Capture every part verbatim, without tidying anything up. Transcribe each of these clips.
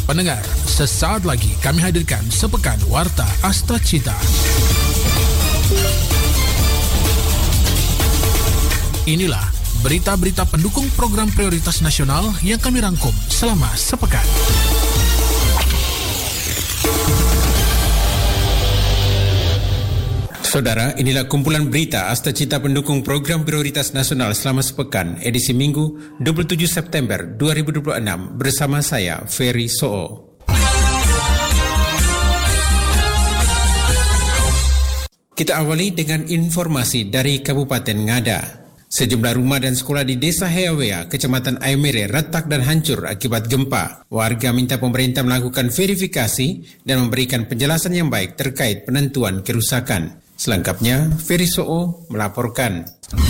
Pendengar, sesaat lagi kami hadirkan sepekan Warta Asta Cita. Inilah berita-berita pendukung program prioritas nasional yang kami rangkum selama sepekan. Saudara, inilah kumpulan berita Asta Cita pendukung program prioritas nasional selama sepekan, edisi Minggu dua puluh tujuh September dua ribu dua puluh enam bersama saya, Ferry So'o. Kita awali dengan informasi dari Kabupaten Ngada. Sejumlah rumah dan sekolah di Desa Heawea, Kecamatan Aimere, retak dan hancur akibat gempa. Warga minta pemerintah melakukan verifikasi dan memberikan penjelasan yang baik terkait penentuan kerusakan. Selengkapnya, Ferry So'o melaporkan.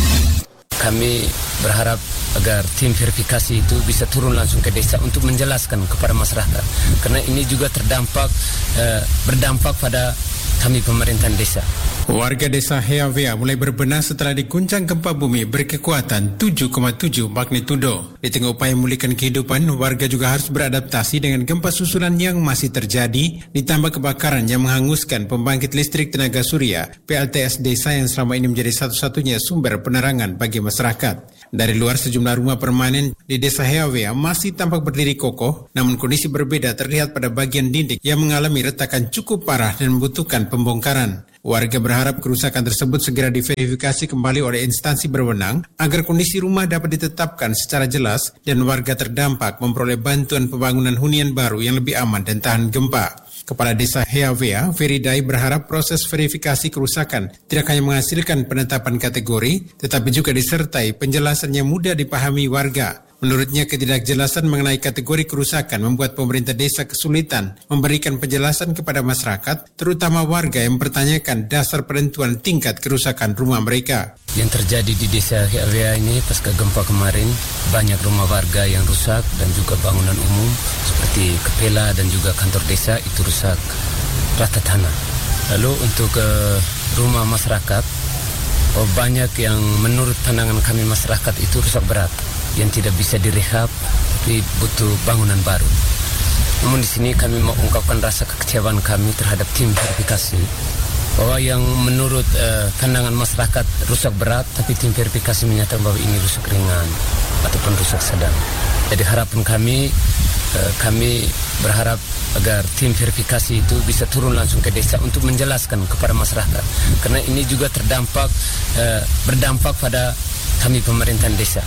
Kami berharap agar tim verifikasi itu bisa turun langsung ke desa untuk menjelaskan kepada masyarakat. Karena ini juga terdampak, eh, berdampak pada kami pemerintahan desa. Warga Desa Heawea mulai berbenah setelah diguncang gempa bumi berkekuatan tujuh koma tujuh magnitudo. Di tengah upaya memulihkan kehidupan, warga juga harus beradaptasi dengan gempa susulan yang masih terjadi, ditambah kebakaran yang menghanguskan pembangkit listrik tenaga surya P L T S desa yang selama ini menjadi satu-satunya sumber penerangan bagi masyarakat. Dari luar, sejumlah rumah permanen di Desa Heawea masih tampak berdiri kokoh, namun kondisi berbeda terlihat pada bagian dinding yang mengalami retakan cukup parah dan membutuhkan pembongkaran. Warga berharap kerusakan tersebut segera diverifikasi kembali oleh instansi berwenang agar kondisi rumah dapat ditetapkan secara jelas dan warga terdampak memperoleh bantuan pembangunan hunian baru yang lebih aman dan tahan gempa. Kepala Desa Heawea, Ferry Dai, berharap proses verifikasi kerusakan tidak hanya menghasilkan penetapan kategori, tetapi juga disertai penjelasan yang mudah dipahami warga. Menurutnya, ketidakjelasan mengenai kategori kerusakan membuat pemerintah desa kesulitan memberikan penjelasan kepada masyarakat, terutama warga yang mempertanyakan dasar penentuan tingkat kerusakan rumah mereka. Yang terjadi di Desa Heawea ini pasca gempa kemarin, banyak rumah warga yang rusak dan juga bangunan umum seperti kepela dan juga kantor desa itu rusak rata tanah. Lalu untuk uh, rumah masyarakat, oh, banyak yang menurut pandangan kami masyarakat itu rusak berat, yang tidak bisa direhab, tapi butuh bangunan baru. Namun di sini kami mau ungkapkan rasa kekecewaan kami terhadap tim verifikasi, bahwa yang menurut uh, pandangan masyarakat rusak berat, tapi tim verifikasi menyatakan bahwa ini rusak ringan ataupun rusak sedang. Jadi harapan kami, uh, kami berharap agar tim verifikasi itu bisa turun langsung ke desa untuk menjelaskan kepada masyarakat. Karena ini juga terdampak, uh, berdampak pada kami pemerintahan desa.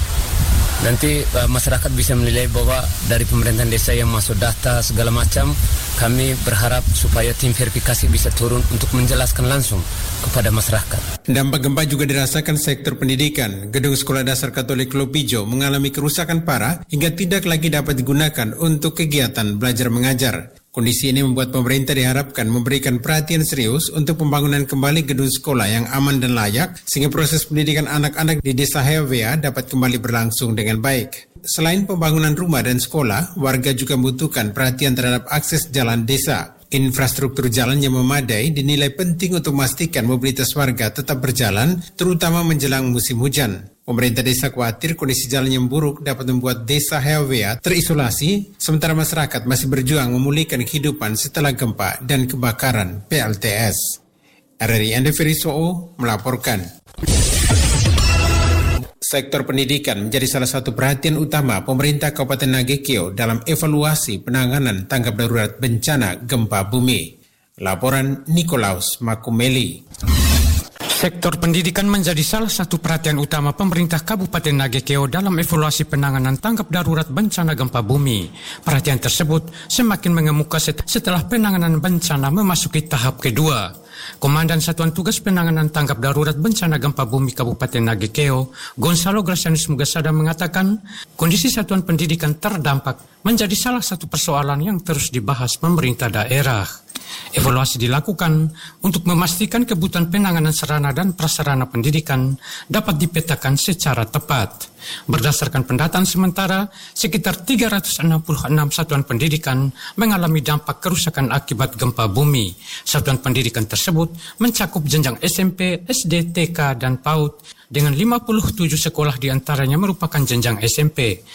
Nanti uh, masyarakat bisa menilai bahwa dari pemerintahan desa yang masuk data segala macam, kami berharap supaya tim verifikasi bisa turun untuk menjelaskan langsung kepada masyarakat. Dampak gempa juga dirasakan sektor pendidikan. Gedung Sekolah Dasar Katolik Lopijo mengalami kerusakan parah hingga tidak lagi dapat digunakan untuk kegiatan belajar mengajar. Kondisi ini membuat pemerintah diharapkan memberikan perhatian serius untuk pembangunan kembali gedung sekolah yang aman dan layak, sehingga proses pendidikan anak-anak di Desa Heawea dapat kembali berlangsung dengan baik. Selain pembangunan rumah dan sekolah, warga juga membutuhkan perhatian terhadap akses jalan desa. Infrastruktur jalan yang memadai dinilai penting untuk memastikan mobilitas warga tetap berjalan, terutama menjelang musim hujan. Pemerintah desa khawatir kondisi jalan yang buruk dapat membuat Desa Heawea terisolasi, sementara masyarakat masih berjuang memulihkan kehidupan setelah gempa dan kebakaran P L T S. R R I Ende Ferry So'o melaporkan. Sektor pendidikan menjadi salah satu perhatian utama pemerintah Kabupaten Nagekeo dalam evaluasi penanganan tanggap darurat bencana gempa bumi. Laporan Nikolaus Makumeli. Sektor pendidikan menjadi salah satu perhatian utama pemerintah Kabupaten Nagekeo dalam evaluasi penanganan tanggap darurat bencana gempa bumi. Perhatian tersebut semakin mengemuka setelah penanganan bencana memasuki tahap kedua. Komandan Satuan Tugas Penanganan Tanggap Darurat Bencana Gempa Bumi Kabupaten Nagekeo, Gonzalo Gracianus Mugasada, mengatakan kondisi satuan pendidikan terdampak menjadi salah satu persoalan yang terus dibahas pemerintah daerah. Evaluasi dilakukan untuk memastikan kebutuhan penanganan sarana dan prasarana pendidikan dapat dipetakan secara tepat. Berdasarkan pendataan sementara, sekitar tiga ratus enam puluh enam satuan pendidikan mengalami dampak kerusakan akibat gempa bumi. Satuan pendidikan tersebut mencakup jenjang S M P, S D, T K, dan PAUD dengan lima puluh tujuh sekolah diantaranya merupakan jenjang S M P.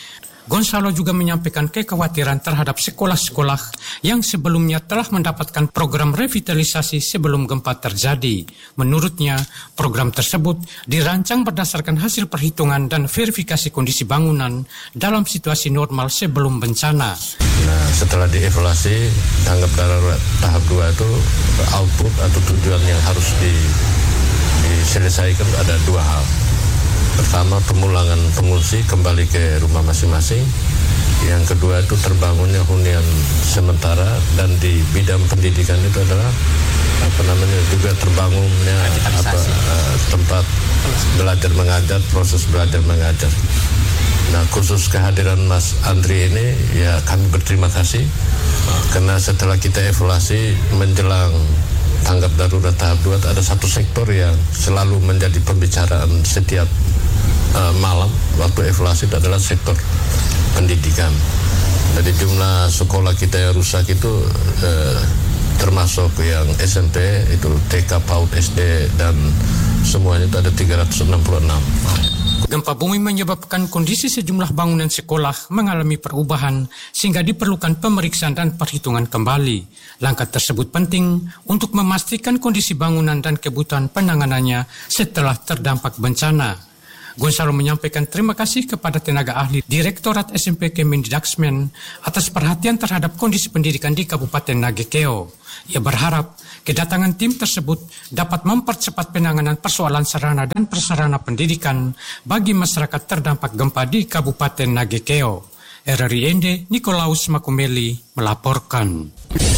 Gonzalo juga menyampaikan kekhawatiran terhadap sekolah-sekolah yang sebelumnya telah mendapatkan program revitalisasi sebelum gempa terjadi. Menurutnya, program tersebut dirancang berdasarkan hasil perhitungan dan verifikasi kondisi bangunan dalam situasi normal sebelum bencana. Nah, setelah dievaluasi, tanggap darurat tahap dua itu output atau tujuan yang harus di, diselesaikan ada dua hal. Pertama, pemulangan pengungsi kembali ke rumah masing-masing. Yang kedua itu terbangunnya hunian sementara, dan di bidang pendidikan itu adalah apa namanya juga terbangunnya apa, uh, tempat belajar mengajar, proses belajar mengajar. Nah, khusus kehadiran Mas Andri ini ya kami berterima kasih karena setelah kita evaluasi menjelang tanggap darurat tahap dua ada satu sektor yang selalu menjadi pembicaraan setiap uh, malam waktu evaluasi, itu adalah sektor pendidikan. Jadi jumlah sekolah kita yang rusak itu uh, termasuk yang S M P itu T K, PAUD, S D dan semuanya itu ada tiga ratus enam puluh enam. Gempa bumi menyebabkan kondisi sejumlah bangunan sekolah mengalami perubahan sehingga diperlukan pemeriksaan dan perhitungan kembali. Langkah tersebut penting untuk memastikan kondisi bangunan dan kebutuhan penanganannya setelah terdampak bencana. Gonzalo menyampaikan terima kasih kepada tenaga ahli Direktorat S M P Kemendidaksmen atas perhatian terhadap kondisi pendidikan di Kabupaten Nagekeo. Ia berharap kedatangan tim tersebut dapat mempercepat penanganan persoalan sarana dan prasarana pendidikan bagi masyarakat terdampak gempa di Kabupaten Nagekeo. R R I N D Nikolaus Makumeli melaporkan.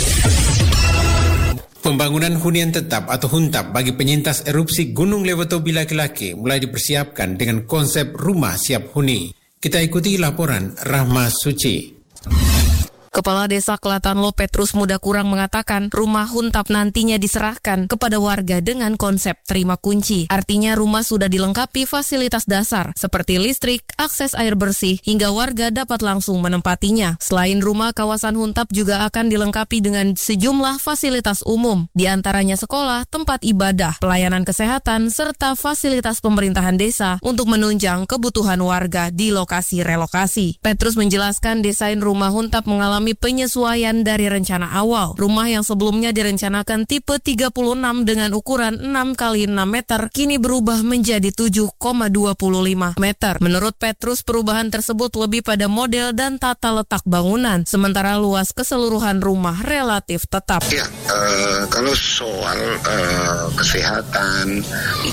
Pembangunan hunian tetap atau huntap bagi penyintas erupsi Gunung Lewotobi laki-laki mulai dipersiapkan dengan konsep rumah siap huni. Kita ikuti laporan Rahma Suci. Kepala Desa Kelatan Lo Petrus Muda Kurang mengatakan rumah huntap nantinya diserahkan kepada warga dengan konsep terima kunci. Artinya rumah sudah dilengkapi fasilitas dasar seperti listrik, akses air bersih, hingga warga dapat langsung menempatinya. Selain rumah, kawasan huntap juga akan dilengkapi dengan sejumlah fasilitas umum, di antaranya sekolah, tempat ibadah, pelayanan kesehatan, serta fasilitas pemerintahan desa untuk menunjang kebutuhan warga di lokasi relokasi. Petrus menjelaskan desain rumah huntap mengalami penyesuaian dari rencana awal. Rumah yang sebelumnya direncanakan tipe tiga puluh enam dengan ukuran enam kali enam meter kini berubah menjadi tujuh koma dua lima meter. Menurut Petrus, perubahan tersebut lebih pada model dan tata letak bangunan, sementara luas keseluruhan rumah relatif tetap. Ya, uh, kalau soal uh, kesehatan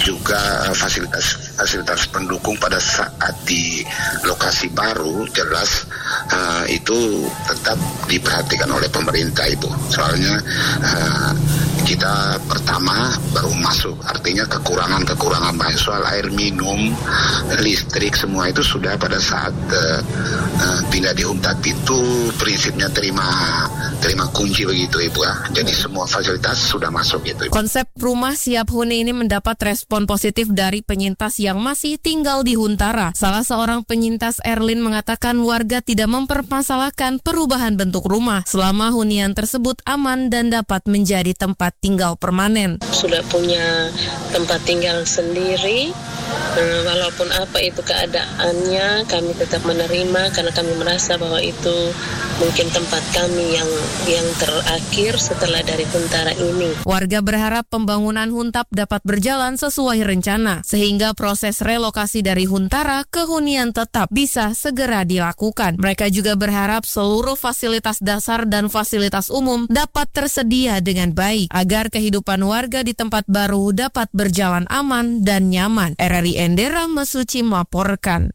juga fasilitas fasilitas pendukung pada saat di lokasi baru jelas uh, itu tetap diperhatikan oleh pemerintah, Ibu. Soalnya uh, kita pertama baru masuk, artinya kekurangan-kekurangan baik soal air minum, listrik, semua itu sudah pada saat uh, uh, pindah di huntap itu prinsipnya terima terima kunci begitu, Ibu ya. Jadi semua fasilitas sudah masuk gitu, Ibu. Konsep rumah siap huni ini mendapat respon positif dari penyintas yang masih tinggal di Huntara. Salah seorang penyintas, Erlin, mengatakan warga tidak mempermasalahkan perubahan bentuk rumah selama hunian tersebut aman dan dapat menjadi tempat tinggal permanen. Sudah punya tempat tinggal sendiri, walaupun apa itu keadaannya kami tetap menerima karena kami merasa bahwa itu mungkin tempat kami yang yang terakhir setelah dari Huntara ini. Warga berharap pembangunan huntap dapat berjalan sesuai rencana sehingga proses relokasi dari Huntara ke hunian tetap bisa segera dilakukan. Mereka juga berharap seluruh fasilitas dasar dan fasilitas umum dapat tersedia dengan baik agar kehidupan warga di tempat baru dapat berjalan aman dan nyaman. R R I N D Rahma Suci melaporkan.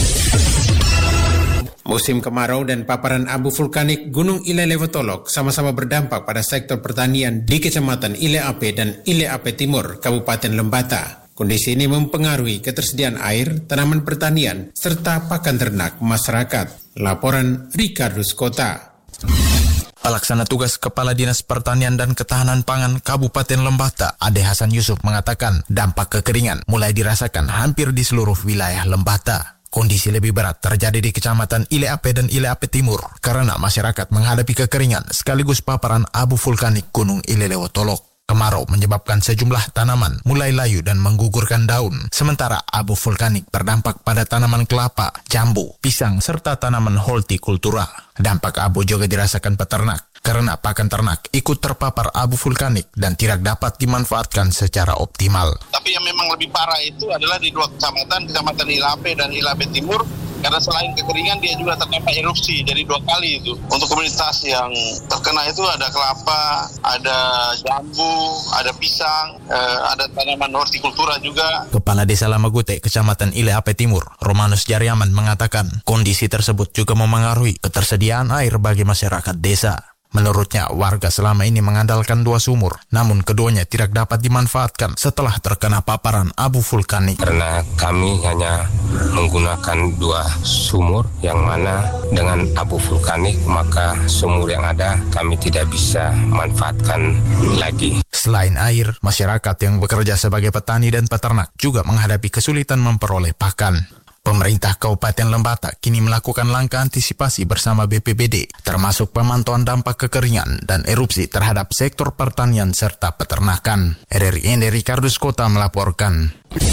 Musim kemarau dan paparan abu vulkanik Gunung Ile Lewotolok sama-sama berdampak pada sektor pertanian di Kecamatan Ile Ape dan Ile Ape Timur, Kabupaten Lembata. Kondisi ini mempengaruhi ketersediaan air, tanaman pertanian, serta pakan ternak masyarakat. Laporan Ricardus Kota. Pelaksana tugas Kepala Dinas Pertanian dan Ketahanan Pangan Kabupaten Lembata, Ade Hasan Yusuf, mengatakan dampak kekeringan mulai dirasakan hampir di seluruh wilayah Lembata. Kondisi lebih berat terjadi di Kecamatan Ile Ape dan Ile Ape Timur karena masyarakat menghadapi kekeringan sekaligus paparan abu vulkanik Gunung Ile Lewotolok. Kemarau menyebabkan sejumlah tanaman mulai layu dan menggugurkan daun, sementara abu vulkanik berdampak pada tanaman kelapa, jambu, pisang, serta tanaman hortikultura. Dampak abu juga dirasakan peternak, karena pakan ternak ikut terpapar abu vulkanik dan tidak dapat dimanfaatkan secara optimal. Tapi yang memang lebih parah itu adalah di dua kecamatan, Kecamatan Ilape dan Ilape Timur, karena selain kekeringan dia juga terdampak erupsi, jadi dua kali itu. Untuk komunitas yang terkena itu ada kelapa, ada jambu, ada pisang, eh, ada tanaman hortikultura juga. Kepala Desa Lamagute, Kecamatan Ilape Timur, Romanus Jariaman mengatakan kondisi tersebut juga memengaruhi ketersediaan air bagi masyarakat desa. Menurutnya, warga selama ini mengandalkan dua sumur, namun keduanya tidak dapat dimanfaatkan setelah terkena paparan abu vulkanik. Karena kami hanya menggunakan dua sumur yang mana dengan abu vulkanik, maka sumur yang ada kami tidak bisa manfaatkan lagi. Selain air, masyarakat yang bekerja sebagai petani dan peternak juga menghadapi kesulitan memperoleh pakan. Pemerintah Kabupaten Lembata kini melakukan langkah antisipasi bersama B P B D, termasuk pemantauan dampak kekeringan dan erupsi terhadap sektor pertanian serta peternakan. R R I N D Ricardus Kota melaporkan.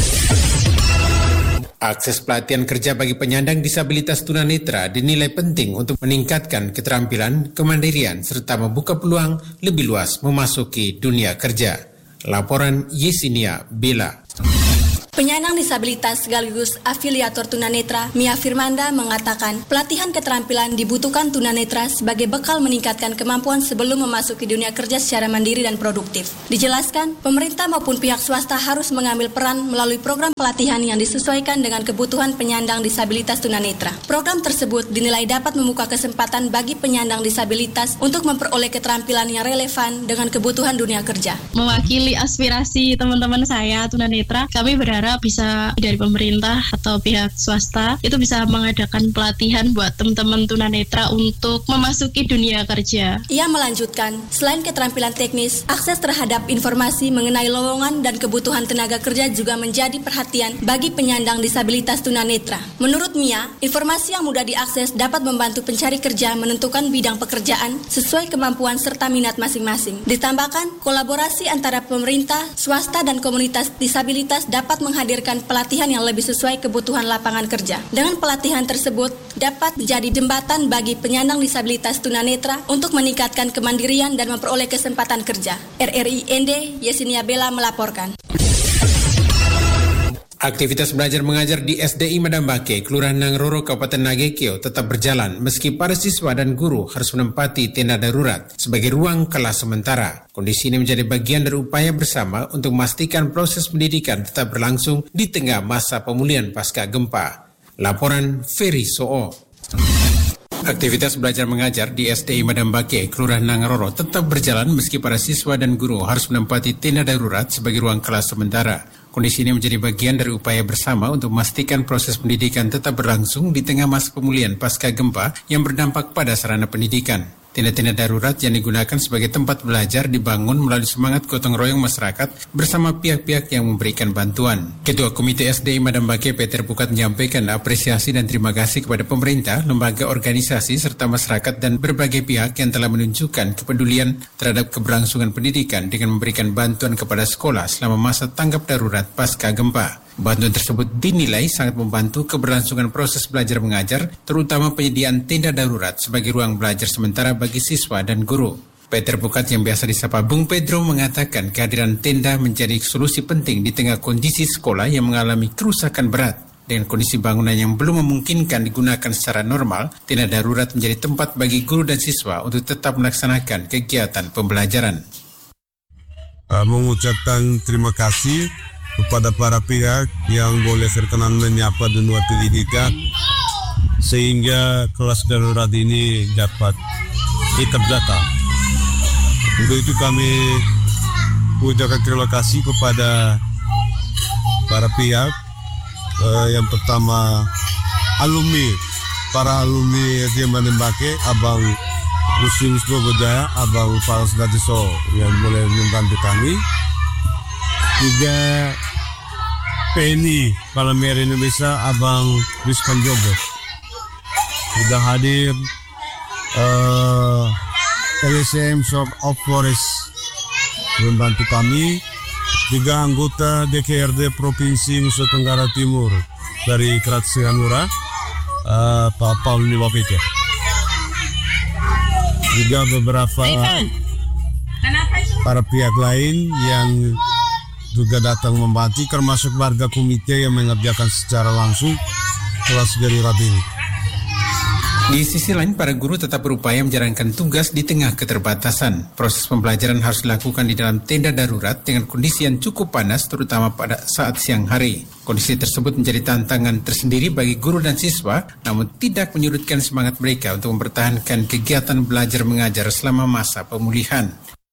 Akses pelatihan kerja bagi penyandang disabilitas tunanetra dinilai penting untuk meningkatkan keterampilan, kemandirian, serta membuka peluang lebih luas memasuki dunia kerja. Laporan Yesinia Bella. Penyandang disabilitas sekaligus afiliator tunanetra Mia Firmanda mengatakan pelatihan keterampilan dibutuhkan tunanetra sebagai bekal meningkatkan kemampuan sebelum memasuki dunia kerja secara mandiri dan produktif. Dijelaskan, pemerintah maupun pihak swasta harus mengambil peran melalui program pelatihan yang disesuaikan dengan kebutuhan penyandang disabilitas tunanetra. Program tersebut dinilai dapat membuka kesempatan bagi penyandang disabilitas untuk memperoleh keterampilan yang relevan dengan kebutuhan dunia kerja. Mewakili aspirasi teman-teman saya tunanetra, kami berharap bisa dari pemerintah atau pihak swasta itu bisa mengadakan pelatihan buat teman-teman tunanetra untuk memasuki dunia kerja. Ia melanjutkan, selain keterampilan teknis, akses terhadap informasi mengenai lowongan dan kebutuhan tenaga kerja juga menjadi perhatian bagi penyandang disabilitas tunanetra. Menurut Mia, informasi yang mudah diakses dapat membantu pencari kerja menentukan bidang pekerjaan sesuai kemampuan serta minat masing-masing. Ditambahkan, kolaborasi antara pemerintah, swasta, dan komunitas disabilitas dapat menghadirkan hadirkan pelatihan yang lebih sesuai kebutuhan lapangan kerja. Dengan pelatihan tersebut dapat menjadi jembatan bagi penyandang disabilitas tunanetra untuk meningkatkan kemandirian dan memperoleh kesempatan kerja. R R I N D Yesinia Bella melaporkan. Aktivitas belajar mengajar di S D I Madambake, Kelurahan Nangroro, Kabupaten Nagekeo tetap berjalan meski para siswa dan guru harus menempati tenda darurat sebagai ruang kelas sementara. Kondisi ini menjadi bagian dari upaya bersama untuk memastikan proses pendidikan tetap berlangsung di tengah masa pemulihan pasca gempa. Laporan Ferry Soo. Aktivitas belajar mengajar di S D I Madambake, Kelurahan Nangroro tetap berjalan meski para siswa dan guru harus menempati tenda darurat sebagai ruang kelas sementara. Kondisi ini menjadi bagian dari upaya bersama untuk memastikan proses pendidikan tetap berlangsung di tengah masa pemulihan pasca gempa yang berdampak pada sarana pendidikan. Tenda-tenda darurat yang digunakan sebagai tempat belajar dibangun melalui semangat gotong royong masyarakat bersama pihak-pihak yang memberikan bantuan. Ketua Komite S D I Madambake, Peter Pukat, menyampaikan apresiasi dan terima kasih kepada pemerintah, lembaga organisasi, serta masyarakat dan berbagai pihak yang telah menunjukkan kepedulian terhadap keberlangsungan pendidikan dengan memberikan bantuan kepada sekolah selama masa tanggap darurat pasca gempa. Bantuan tersebut dinilai sangat membantu keberlangsungan proses belajar mengajar, terutama penyediaan tenda darurat sebagai ruang belajar sementara bagi siswa dan guru. Peter Pukat yang biasa disapa Bung Pedro mengatakan kehadiran tenda menjadi solusi penting di tengah kondisi sekolah yang mengalami kerusakan berat. Dengan kondisi bangunan yang belum memungkinkan digunakan secara normal, tenda darurat menjadi tempat bagi guru dan siswa untuk tetap melaksanakan kegiatan pembelajaran. Uh, mengucapkan terima kasih kepada para pihak yang boleh berkenan menyapa dunia pendidikan sehingga kelas darurat ini dapat tetap datang. Untuk itu kami ucapkan terima kasih kepada para pihak. Uh, yang pertama alumni, para alumni S D I Madambake, Abang Rustinus Bobodaya, Abang Faras Gatiso yang boleh membantu kami. Juga Penny Palamere Indonesia, Abang Rizkan Jogo sudah hadir. uh, L S M Shop of Forest membantu kami. Tiga anggota D K R D Provinsi Nusa Tenggara Timur dari Krat Sihanura, uh, Pak Paul Niwapike. Juga beberapa para pihak lain yang juga datang membantu, termasuk warga komite yang mengerjakan secara langsung kelas darurat ini. Di sisi lain, para guru tetap berupaya menjalankan tugas di tengah keterbatasan. Proses pembelajaran harus dilakukan di dalam tenda darurat dengan kondisi yang cukup panas, terutama pada saat siang hari. Kondisi tersebut menjadi tantangan tersendiri bagi guru dan siswa, namun tidak menyurutkan semangat mereka untuk mempertahankan kegiatan belajar mengajar selama masa pemulihan.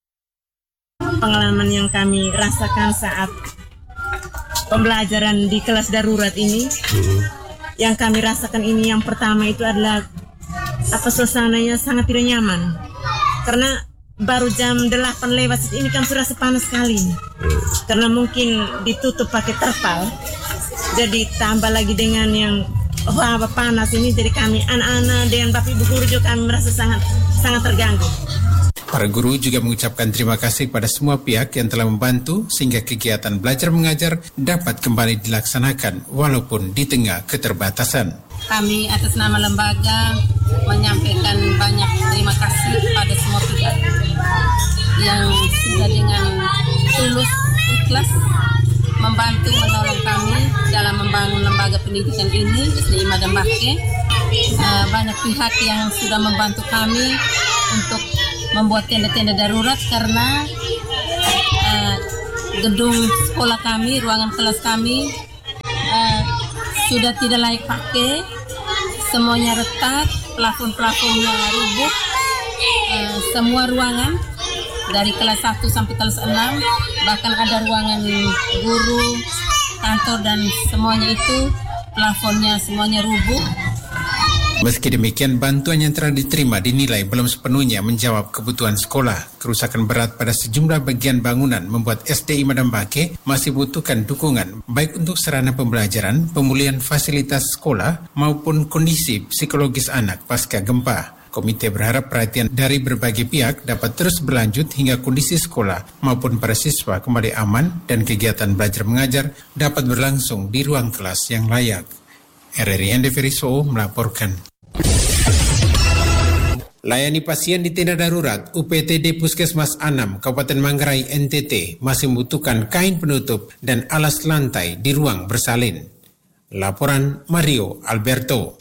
Pengalaman yang kami rasakan saat pembelajaran di kelas darurat ini, hmm. yang kami rasakan ini yang pertama itu adalah apa suasananya sangat tidak nyaman, karena baru jam delapan lewat ini kan sudah panas sekali, hmm. karena mungkin ditutup pakai terpal, jadi tambah lagi dengan yang hawa panas ini, jadi kami anak-anak dan bapak ibu guru juga kami merasa sangat sangat terganggu. Para guru juga mengucapkan terima kasih kepada semua pihak yang telah membantu sehingga kegiatan belajar mengajar dapat kembali dilaksanakan walaupun di tengah keterbatasan. Kami atas nama lembaga menyampaikan banyak terima kasih pada semua pihak yang sudah dengan tulus ikhlas membantu menolong kami dalam membangun lembaga pendidikan ini di Madam Bake. Uh, banyak pihak yang sudah membantu kami untuk membuat tenda-tenda darurat karena uh, gedung sekolah kami, ruangan kelas kami uh, sudah tidak layak pakai, semuanya retak, plafon-plafonnya rubuh, uh, semua ruangan dari kelas satu sampai kelas enam, bahkan ada ruangan guru, kantor dan semuanya itu plafonnya semuanya rubuh. Meski demikian, bantuan yang telah diterima dinilai belum sepenuhnya menjawab kebutuhan sekolah. Kerusakan berat pada sejumlah bagian bangunan membuat S D I Madam Bake masih butuhkan dukungan, baik untuk sarana pembelajaran, pemulihan fasilitas sekolah, maupun kondisi psikologis anak pasca gempa. Komite berharap perhatian dari berbagai pihak dapat terus berlanjut hingga kondisi sekolah maupun para siswa kembali aman dan kegiatan belajar mengajar dapat berlangsung di ruang kelas yang layak. R R I Endeavor melaporkan. Layani pasien di tenda darurat U P T D Puskesmas Anam, Kabupaten Manggarai, N T T masih membutuhkan kain penutup dan alas lantai di ruang bersalin. Laporan Mario Alberto.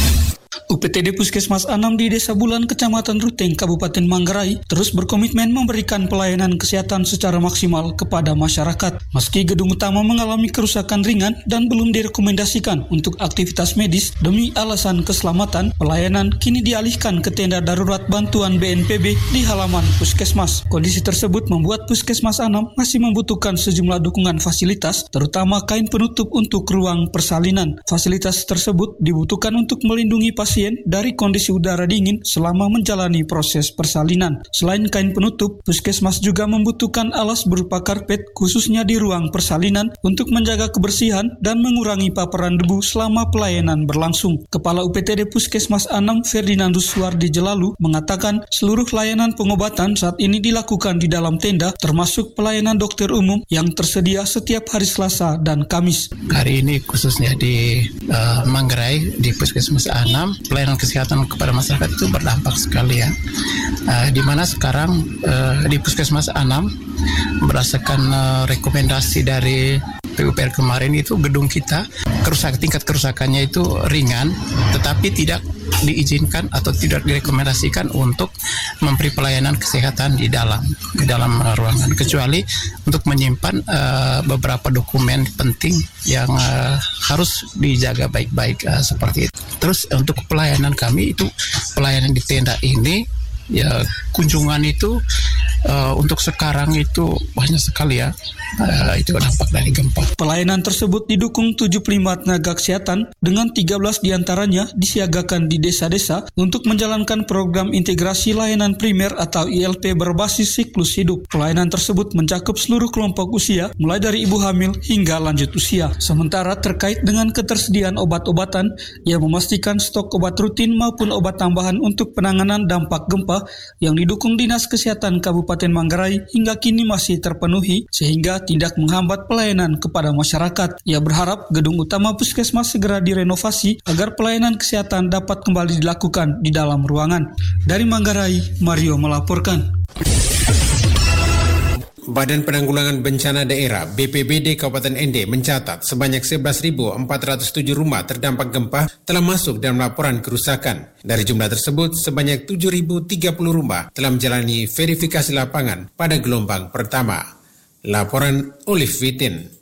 U P T D Puskesmas Anam di Desa Bulan, Kecamatan Ruteng, Kabupaten Manggarai terus berkomitmen memberikan pelayanan kesehatan secara maksimal kepada masyarakat. Meski gedung utama mengalami kerusakan ringan dan belum direkomendasikan untuk aktivitas medis demi alasan keselamatan, pelayanan kini dialihkan ke tenda darurat bantuan B N P B di halaman Puskesmas. Kondisi tersebut membuat Puskesmas Anam masih membutuhkan sejumlah dukungan fasilitas, terutama kain penutup untuk ruang persalinan. Fasilitas tersebut dibutuhkan untuk melindungi pasien dari kondisi udara dingin selama menjalani proses persalinan. Selain kain penutup, Puskesmas juga membutuhkan alas berupa karpet khususnya di ruang persalinan untuk menjaga kebersihan dan mengurangi paparan debu selama pelayanan berlangsung. Kepala U P T D Puskesmas Anam Ferdinandus Suwardi Jelalu mengatakan seluruh layanan pengobatan saat ini dilakukan di dalam tenda, termasuk pelayanan dokter umum yang tersedia setiap hari Selasa dan Kamis. Hari ini khususnya di uh, Manggarai di Puskesmas Anam, pelayanan kesehatan kepada masyarakat itu berdampak sekali ya. Uh, di mana sekarang uh, di Puskesmas Anam berdasarkan uh, rekomendasi dari P U P R kemarin itu gedung kita kerusakan tingkat kerusakannya itu ringan, tetapi tidak diizinkan atau tidak direkomendasikan untuk memberi pelayanan kesehatan di dalam di dalam uh, ruangan, kecuali untuk menyimpan uh, beberapa dokumen penting yang uh, harus dijaga baik-baik uh, seperti itu. Terus untuk pelayanan kami itu pelayanan di tenda ini ya, kunjungan itu uh, untuk sekarang itu banyak sekali ya. Uh, itu dampak dari gempa. Pelayanan tersebut didukung tujuh puluh lima tenaga kesehatan dengan tiga belas diantaranya disiagakan di desa-desa untuk menjalankan program integrasi layanan primer atau I L P berbasis siklus hidup. Pelayanan tersebut mencakup seluruh kelompok usia mulai dari ibu hamil hingga lanjut usia. Sementara terkait dengan ketersediaan obat-obatan, ia memastikan stok obat rutin maupun obat tambahan untuk penanganan dampak gempa yang didukung Dinas Kesehatan Kabupaten Kabupaten Manggarai hingga kini masih terpenuhi sehingga tidak menghambat pelayanan kepada masyarakat. Ia berharap gedung utama puskesmas segera direnovasi agar pelayanan kesehatan dapat kembali dilakukan di dalam ruangan. Dari Manggarai, Mario melaporkan. Badan Penanggulangan Bencana Daerah B P B D Kabupaten Ende mencatat sebanyak sebelas ribu empat ratus tujuh rumah terdampak gempa telah masuk dalam laporan kerusakan. Dari jumlah tersebut, sebanyak tujuh ribu tiga puluh rumah telah menjalani verifikasi lapangan pada gelombang pertama. Laporan Olive Witin.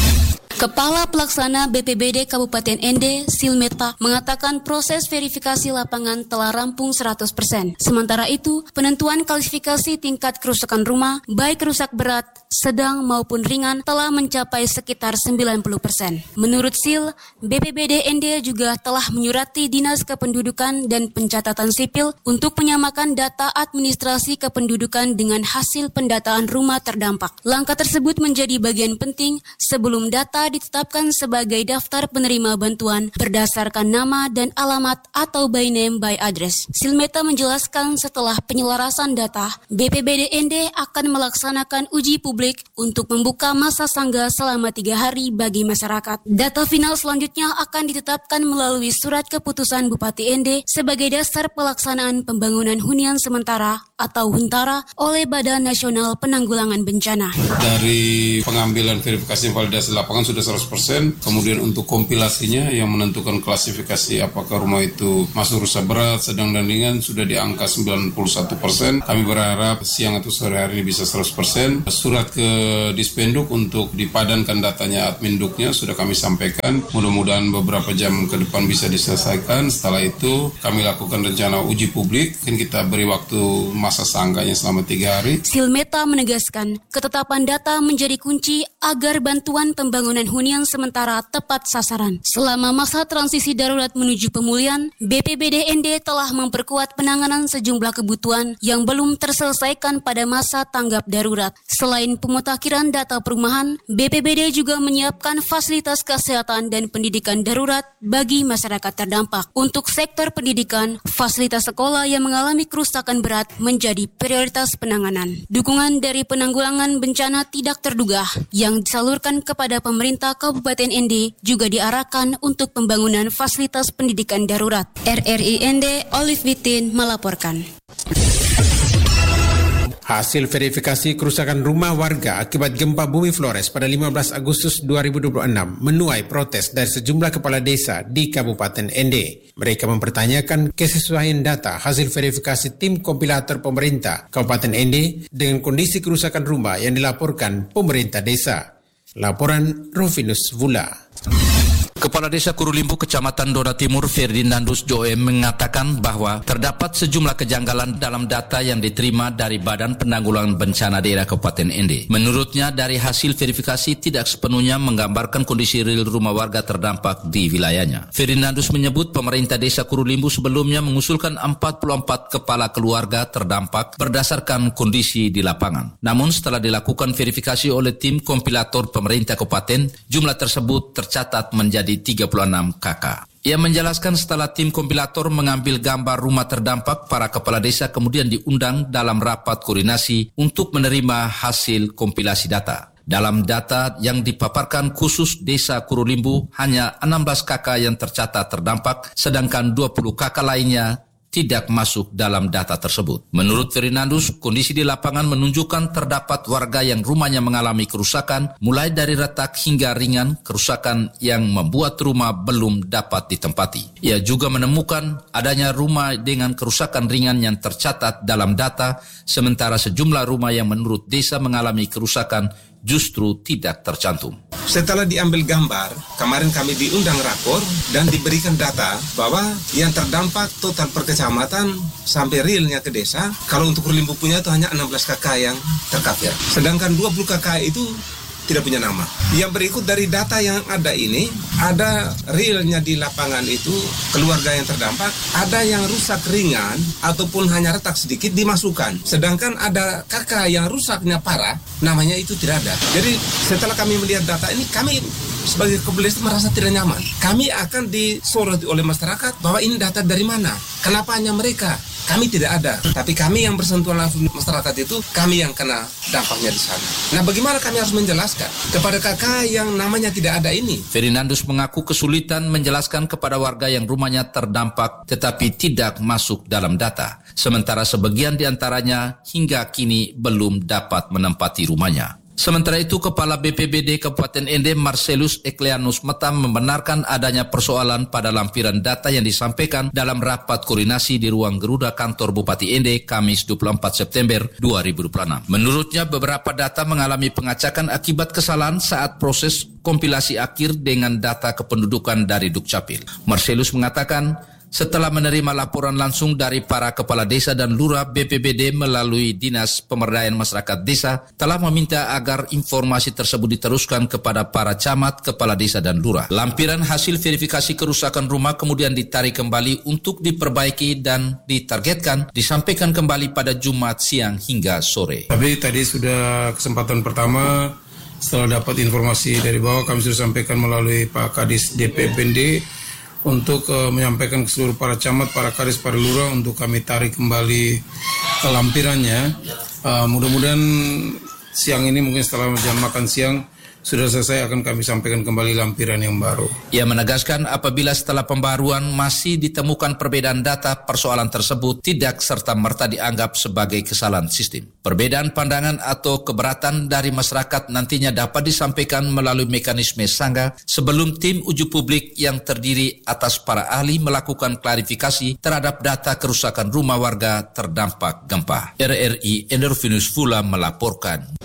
Kepala Pelaksana B P B D Kabupaten Ende, Silmeta, mengatakan proses verifikasi lapangan telah rampung seratus persen. Sementara itu, penentuan klasifikasi tingkat kerusakan rumah, baik rusak berat, sedang maupun ringan, telah mencapai sekitar sembilan puluh persen. Menurut Sil, B P B D Ende juga telah menyurati Dinas Kependudukan dan Pencatatan Sipil untuk menyamakan data administrasi kependudukan dengan hasil pendataan rumah terdampak. Langkah tersebut menjadi bagian penting sebelum data ditetapkan sebagai daftar penerima bantuan berdasarkan nama dan alamat atau by name by address. Silmeta menjelaskan setelah penyelarasan data, B P B D Ende akan melaksanakan uji publik untuk membuka masa sangga selama tiga hari bagi masyarakat. Data final selanjutnya akan ditetapkan melalui surat keputusan Bupati Ende sebagai dasar pelaksanaan pembangunan hunian sementara atau Huntara oleh Badan Nasional Penanggulangan Bencana. Dari pengambilan verifikasi validasi lapangan sudah seratus persen, kemudian untuk kompilasinya yang menentukan klasifikasi apakah rumah itu masuk rusak berat, sedang dan ringan sudah di angka sembilan puluh satu persen. Kami berharap siang atau sore hari ini bisa seratus persen. Surat ke Dispenduk untuk dipadankan datanya adminduknya sudah kami sampaikan. Mudah-mudahan beberapa jam ke depan bisa diselesaikan. Setelah itu kami lakukan rencana uji publik, dan kita beri waktu masa sangganya selama tiga hari. Silmeta menegaskan ketetapan data menjadi kunci agar bantuan pembangunan hunian sementara tepat sasaran. Selama masa transisi darurat menuju pemulihan, B P B D Ende telah memperkuat penanganan sejumlah kebutuhan yang belum terselesaikan pada masa tanggap darurat. Selain pemutakhiran data perumahan, B P B D juga menyiapkan fasilitas kesehatan dan pendidikan darurat bagi masyarakat terdampak. Untuk sektor pendidikan, fasilitas sekolah yang mengalami kerusakan berat menjadi prioritas penanganan. Dukungan dari penanggulangan bencana tidak terduga yang disalurkan kepada pemerintah Kabupaten Ende juga diarahkan untuk pembangunan fasilitas pendidikan darurat. R R I Ende, Olive Witin melaporkan. Hasil verifikasi kerusakan rumah warga akibat gempa bumi Flores pada lima belas Agustus dua ribu dua puluh enam menuai protes dari sejumlah kepala desa di Kabupaten Ende. Mereka mempertanyakan kesesuaian data hasil verifikasi tim kompilator pemerintah Kabupaten Ende dengan kondisi kerusakan rumah yang dilaporkan pemerintah desa. Laporan Rufinus Vula. Kepala Desa Kurulimbu, Kecamatan Dona Timur, Ferdinandus Joe mengatakan bahwa terdapat sejumlah kejanggalan dalam data yang diterima dari Badan Penanggulangan Bencana Daerah Kabupaten Ende. Menurutnya, dari hasil verifikasi tidak sepenuhnya menggambarkan kondisi real rumah warga terdampak di wilayahnya. Ferdinandus menyebut pemerintah Desa Kurulimbu sebelumnya mengusulkan empat puluh empat kepala keluarga terdampak berdasarkan kondisi di lapangan. Namun setelah dilakukan verifikasi oleh tim kompilator pemerintah kabupaten, jumlah tersebut tercatat menjadi tiga puluh enam kakak. Ia menjelaskan setelah tim kompilator mengambil gambar rumah terdampak, para kepala desa kemudian diundang dalam rapat koordinasi untuk menerima hasil kompilasi data. Dalam data yang dipaparkan khusus Desa Kurulimbu, hanya enam belas kakak yang tercatat terdampak, sedangkan dua puluh kakak lainnya tidak masuk dalam data tersebut. Menurut Ferdinandus, kondisi di lapangan menunjukkan terdapat warga yang rumahnya mengalami kerusakan, mulai dari retak hingga ringan, kerusakan yang membuat rumah belum dapat ditempati. Ia juga menemukan adanya rumah dengan kerusakan ringan yang tercatat dalam data, sementara sejumlah rumah yang menurut desa mengalami kerusakan justru tidak tercantum. Setelah diambil gambar, kemarin kami diundang rapor dan diberikan data bahwa yang terdampak total per kecamatan sampai realnya ke desa, kalau untuk Kurulimbu punya itu hanya enam belas kakak yang terkafir. Sedangkan dua puluh kakak itu tidak punya nama. Yang berikut dari data yang ada ini, ada realnya di lapangan itu keluarga yang terdampak, ada yang rusak ringan ataupun hanya retak sedikit dimasukkan. Sedangkan ada kakak yang rusaknya parah, namanya itu tidak ada. Jadi setelah kami melihat data ini, kami sebagai kepala desa merasa tidak nyaman. Kami akan disoroti oleh masyarakat bahwa ini data dari mana? Kenapa hanya mereka? kami tidak ada. Tapi kami yang bersentuhan langsung masyarakat itu, kami yang kena dampaknya di sana. Nah, bagaimana kami harus menjelaskan kepada kakak yang namanya tidak ada ini? Ferdinandus mengaku kesulitan menjelaskan kepada warga yang rumahnya terdampak tetapi tidak masuk dalam data. Sementara sebagian di antaranya hingga kini belum dapat menempati rumahnya. Sementara itu, Kepala B P B D Kabupaten Ende Marcelus Ekleanus Meta membenarkan adanya persoalan pada lampiran data yang disampaikan dalam rapat koordinasi di ruang Garuda kantor Bupati Ende Kamis dua puluh empat September dua ribu dua puluh enam. Menurutnya, beberapa data mengalami pengacakan akibat kesalahan saat proses kompilasi akhir dengan data kependudukan dari Dukcapil. Marcelus mengatakan, setelah menerima laporan langsung dari para kepala desa dan lurah, B P B D melalui Dinas Pemberdayaan Masyarakat Desa telah meminta agar informasi tersebut diteruskan kepada para camat, kepala desa dan lurah. Lampiran hasil verifikasi kerusakan rumah kemudian ditarik kembali untuk diperbaiki dan ditargetkan disampaikan kembali pada Jumat siang hingga sore. Tapi tadi sudah kesempatan pertama, setelah dapat informasi dari bawah, kami sudah sampaikan melalui Pak Kadis D P B N D untuk uh, menyampaikan ke seluruh para camat, para kadis, para lurah untuk kami tarik kembali uh, lampirannya. Uh, mudah-mudahan siang ini, mungkin setelah jam makan siang sudah selesai, akan kami sampaikan kembali lampiran yang baru. Ia menegaskan apabila setelah pembaruan masih ditemukan perbedaan data, persoalan tersebut tidak serta-merta dianggap sebagai kesalahan sistem. Perbedaan pandangan atau keberatan dari masyarakat nantinya dapat disampaikan melalui mekanisme sangga sebelum tim uji publik yang terdiri atas para ahli melakukan klarifikasi terhadap data kerusakan rumah warga terdampak gempa. R R I Endorfinus Fula melaporkan.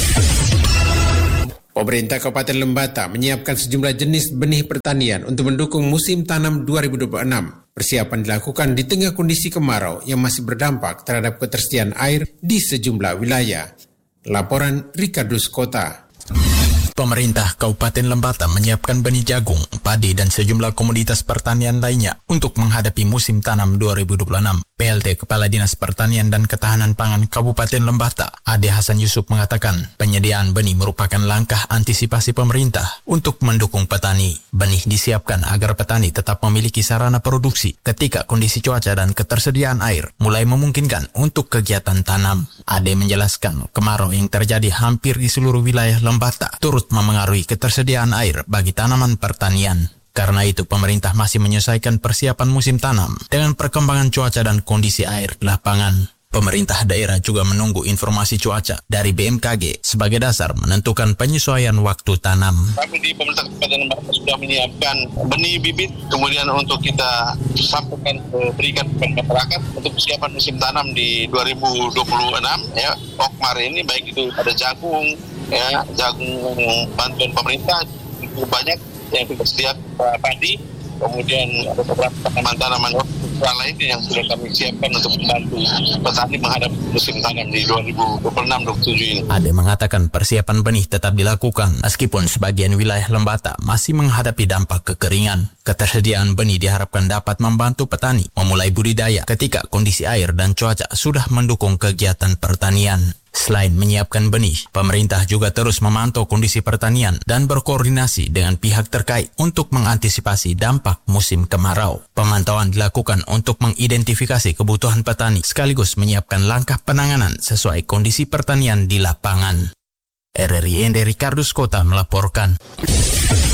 Pemerintah Kabupaten Lembata menyiapkan sejumlah jenis benih pertanian untuk mendukung musim tanam dua ribu dua puluh enam. Persiapan dilakukan di tengah kondisi kemarau yang masih berdampak terhadap ketersediaan air di sejumlah wilayah. Laporan Ricardus Kota. Pemerintah Kabupaten Lembata menyiapkan benih jagung, padi dan sejumlah komoditas pertanian lainnya untuk menghadapi musim tanam dua ribu dua puluh enam. P L T Kepala Dinas Pertanian dan Ketahanan Pangan Kabupaten Lembata, Ade Hasan Yusuf mengatakan, penyediaan benih merupakan langkah antisipasi pemerintah untuk mendukung petani. Benih disiapkan agar petani tetap memiliki sarana produksi ketika kondisi cuaca dan ketersediaan air mulai memungkinkan untuk kegiatan tanam. Ade menjelaskan, kemarau yang terjadi hampir di seluruh wilayah Lembata turut memengaruhi ketersediaan air bagi tanaman pertanian. Karena itu, pemerintah masih menyelesaikan persiapan musim tanam dengan perkembangan cuaca dan kondisi air di lapangan. Pemerintah daerah juga menunggu informasi cuaca dari B M K G sebagai dasar menentukan penyesuaian waktu tanam. Kami di pemerintah Kabupaten Lembata sudah menyiapkan benih bibit, kemudian untuk kita sampaikan berikan kepada masyarakat untuk persiapan musim tanam di dua ribu dua puluh enam. Ya, oh, kemarin ini baik itu ada jagung, ya jagung bantuan pemerintah cukup banyak yang kita sediakan, padi, kemudian ada beberapa tanaman-tanaman lainnya yang sudah kami siapkan untuk membantu petani menghadapi musim tanam di dua ribu dua puluh enam dua ribu dua puluh tujuh ini. Ade mengatakan persiapan benih tetap dilakukan meskipun sebagian wilayah Lembata masih menghadapi dampak kekeringan. Ketersediaan benih diharapkan dapat membantu petani memulai budidaya ketika kondisi air dan cuaca sudah mendukung kegiatan pertanian. Selain menyiapkan benih, pemerintah juga terus memantau kondisi pertanian dan berkoordinasi dengan pihak terkait untuk mengantisipasi dampak musim kemarau. Pemantauan dilakukan untuk mengidentifikasi kebutuhan petani sekaligus menyiapkan langkah penanganan sesuai kondisi pertanian di lapangan. R R I Ende Ricardus Kota melaporkan.